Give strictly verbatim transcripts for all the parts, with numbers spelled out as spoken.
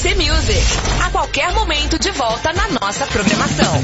C Music. A qualquer momento de volta na nossa programação.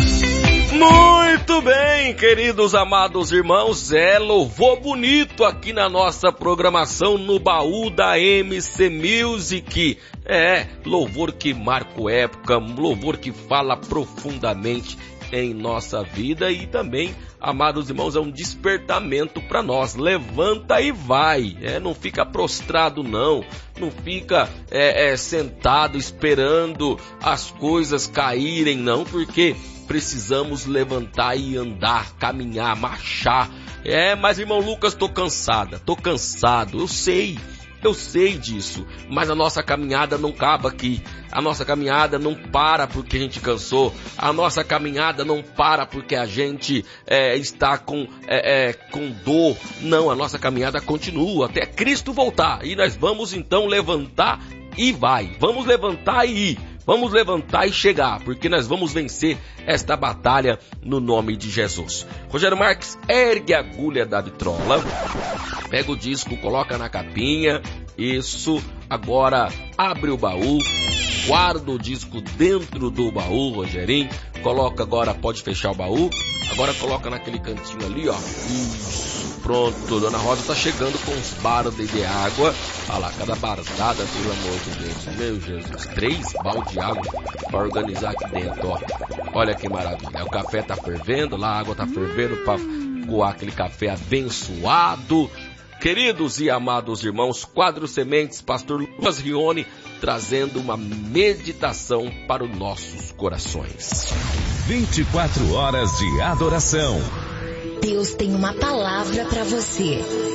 Muito bem, queridos amados irmãos, é louvor bonito aqui na nossa programação no baú da M C Music. É, louvor que marca época, louvor que fala profundamente em nossa vida e também, amados irmãos, é um despertamento para nós. Levanta e vai, é, não fica prostrado não, não fica é, é, sentado esperando as coisas caírem não, porque precisamos levantar e andar, caminhar, marchar. É, mas irmão Lucas, tô cansada, tô cansado, eu sei. Eu sei disso, mas a nossa caminhada não acaba aqui. A nossa caminhada não para porque a gente cansou. A nossa caminhada não para porque a gente é, está com, é, é, com dor. Não, a nossa caminhada continua até Cristo voltar. E nós vamos então levantar e vai. Vamos levantar e ir. Vamos levantar e chegar, porque nós vamos vencer esta batalha no nome de Jesus. Rogério Marques, ergue a agulha da vitrola, pega o disco, coloca na capinha, isso, agora abre o baú, guarda o disco dentro do baú, Rogerinho, coloca agora, pode fechar o baú, agora coloca naquele cantinho ali, ó, isso. Pronto, Dona Rosa tá chegando com uns baldes de água. Olha lá, cada bardada, pelo amor de Deus. Meu Jesus, três baldes de água para organizar aqui dentro, ó. Olha que maravilha. O café tá fervendo, lá a água tá fervendo para coar aquele café abençoado. Queridos e amados irmãos, Quadro Sementes, Pastor Lucas Rione, trazendo uma meditação para os nossos corações. vinte e quatro horas de adoração. Deus tem uma palavra para você.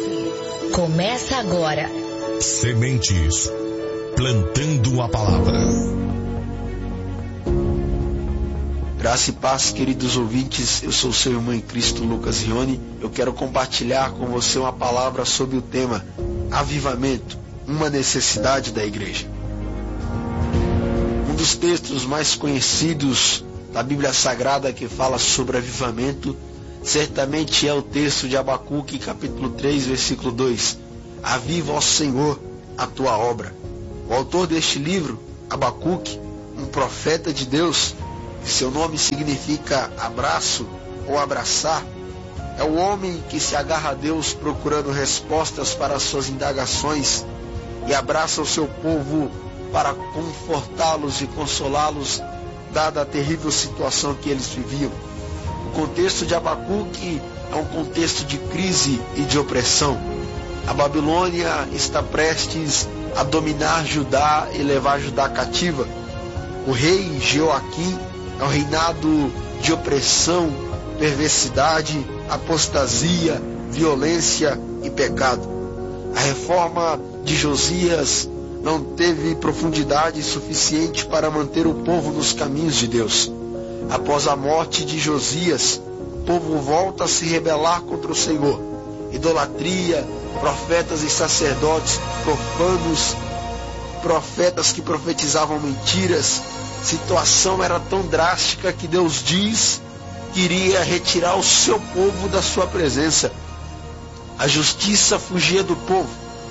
Começa agora. Sementes, plantando a palavra. Graça e paz, queridos ouvintes. Eu sou o seu irmão em Cristo, Lucas Rione. Eu quero compartilhar com você uma palavra sobre o tema avivamento, uma necessidade da igreja. Um dos textos mais conhecidos da Bíblia Sagrada que fala sobre avivamento certamente é o texto de Abacuque, capítulo três, versículo dois. Aviva, ó Senhor, a tua obra. O autor deste livro, Abacuque, um profeta de Deus, que seu nome significa abraço ou abraçar, é o homem que se agarra a Deus procurando respostas para as suas indagações e abraça o seu povo para confortá-los e consolá-los, dada a terrível situação que eles viviam. O contexto de Abacuque é um contexto de crise e de opressão. A Babilônia está prestes a dominar Judá e levar Judá cativa. O rei Jeoaquim é um reinado de opressão, perversidade, apostasia, violência e pecado. A reforma de Josias não teve profundidade suficiente para manter o povo nos caminhos de Deus. Após a morte de Josias, o povo volta a se rebelar contra o Senhor. Idolatria, profetas e sacerdotes profanos, profetas que profetizavam mentiras. Situação era tão drástica que Deus diz que iria retirar o seu povo da sua presença. A justiça fugia do povo.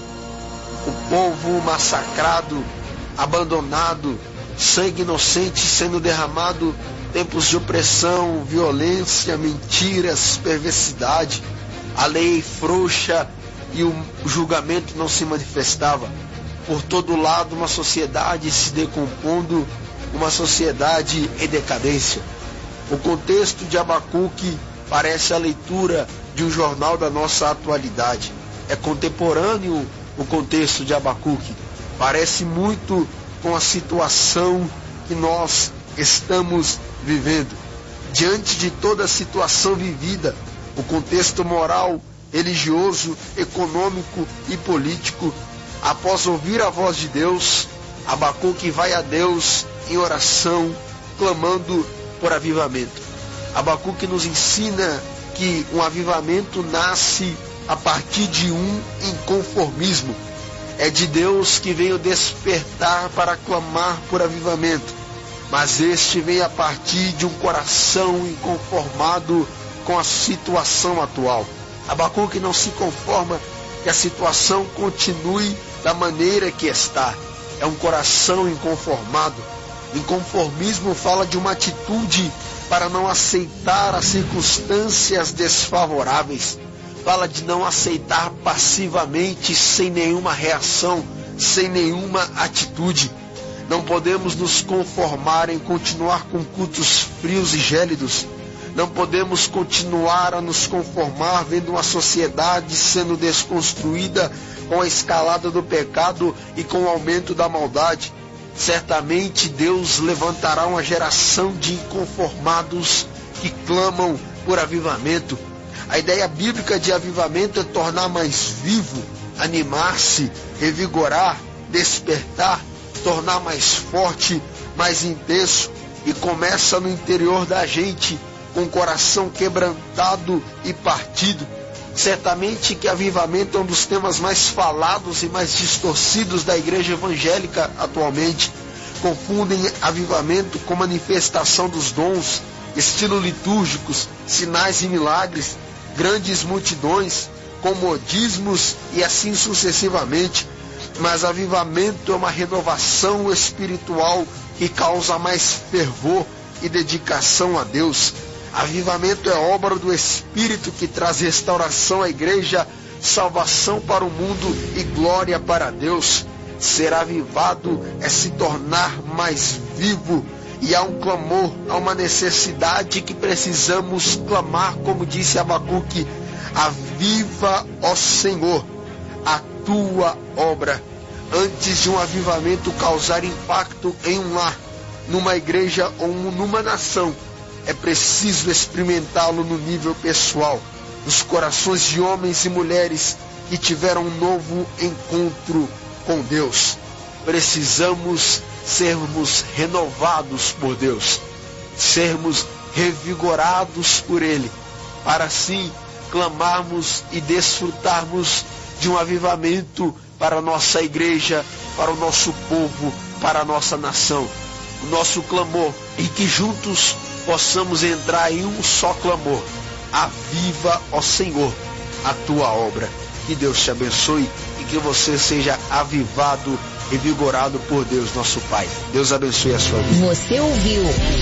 O povo massacrado, abandonado, sangue inocente sendo derramado, tempos de opressão, violência, mentiras, perversidade, a lei frouxa e o julgamento não se manifestava. Por todo lado, uma sociedade se decompondo, uma sociedade em decadência. O contexto de Abacuque parece a leitura de um jornal da nossa atualidade. É contemporâneo o contexto de Abacuque. Parece muito com a situação que nós estamos vivendo. Diante de toda a situação vivida, o contexto moral, religioso, econômico e político, após ouvir a voz de Deus, Abacuque vai a Deus em oração, clamando por avivamento. Abacuque nos ensina que um avivamento nasce a partir de um inconformismo. É de Deus que vem o despertar para clamar por avivamento, mas este vem a partir de um coração inconformado com a situação atual. Abacuque não se conforma que a situação continue da maneira que está. é um coração inconformado. Inconformismo fala de uma atitude para não aceitar as circunstâncias desfavoráveis. Fala de não aceitar passivamente, sem nenhuma reação, sem nenhuma atitude. Não podemos nos conformar em continuar com cultos frios e gélidos. Não podemos continuar a nos conformar vendo uma sociedade sendo desconstruída com a escalada do pecado e com o aumento da maldade. Certamente Deus levantará uma geração de inconformados que clamam por avivamento. A ideia bíblica de avivamento é tornar mais vivo, animar-se, revigorar, despertar, tornar mais forte, mais intenso, e começa no interior da gente, com o coração quebrantado e partido. Certamente que avivamento é um dos temas mais falados e mais distorcidos da igreja evangélica atualmente. Confundem avivamento com manifestação dos dons, estilo litúrgicos, sinais e milagres, grandes multidões, com modismos e assim sucessivamente. Mas avivamento é uma renovação espiritual que causa mais fervor e dedicação a Deus. Avivamento é obra do Espírito que traz restauração à igreja, salvação para o mundo e glória para Deus. Ser avivado é se tornar mais vivo, e há um clamor, há uma necessidade que precisamos clamar, como disse Abacuque: aviva, ó Senhor, a tua obra. Antes de um avivamento causar impacto em um lar, numa igreja ou numa nação, é preciso experimentá-lo no nível pessoal, nos corações de homens e mulheres que tiveram um novo encontro com Deus. Precisamos sermos renovados por Deus, sermos revigorados por Ele, para assim clamarmos e desfrutarmos de um avivamento para a nossa igreja, para o nosso povo, para a nossa nação. O nosso clamor, e que juntos possamos entrar em um só clamor: aviva, ó Senhor, a tua obra. Que Deus te abençoe e que você seja avivado e vigorado por Deus, nosso Pai. Deus abençoe a sua vida. Você ouviu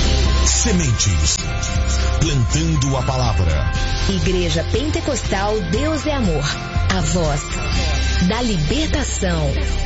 Sementes, plantando a palavra. Igreja Pentecostal Deus é Amor, a voz da libertação.